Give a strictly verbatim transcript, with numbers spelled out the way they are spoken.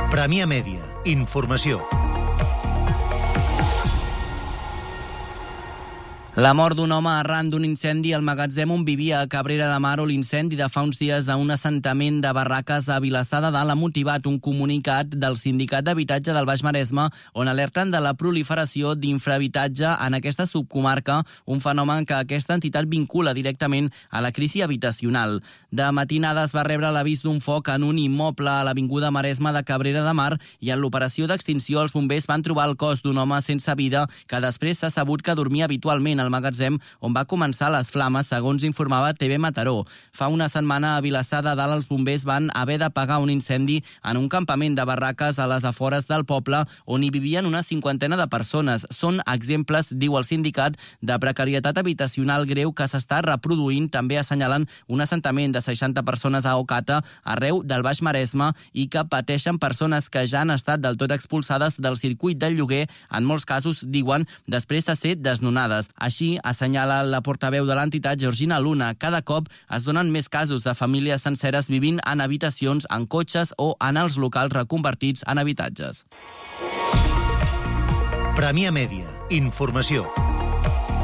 Premià Mèdia. Informació. La mort d'un home arran d'un incendi al magatzem on vivia a Cabrera de Mar, o l'incendi de fa uns dies a un assentament de barraques a Vilassar de Dalt, ha motivat un comunicat del Sindicat d'Habitatge del Baix Maresme on alerten de la proliferació d'infrahabitatge en aquesta subcomarca, un fenomen que aquesta entitat vincula directament a la crisi habitacional. De matinada es va rebre l'avís d'un foc en un immoble a l'avinguda Maresme de Cabrera de Mar i en l'operació d'extinció els bombers van trobar el cos d'un home sense vida que després s'ha sabut que dormia habitualment al magatzem on va començar les flames, segons informava T V Mataró. Fa una setmana a Vilassar de Dalt els bombers van haver d'apagar un incendi en un campament de barraques a les afores del poble on hi vivien una cinquantena de persones. Són exemples, diu el sindicat, de precarietat habitacional greu que s'està reproduint. També assenyalen un assentament de seixanta persones a Ocata, arreu del Baix Maresme, i que pateixen persones que ja han estat del tot expulsades del circuit del lloguer, en molts casos, diuen, després de ser desnonades. Així, assenyala la portaveu de l'entitat, Georgina Luna, cada cop es donen més casos de famílies senceres vivint en habitacions, en cotxes o en els locals reconvertits en habitatges. Premià Mèdia. Informació.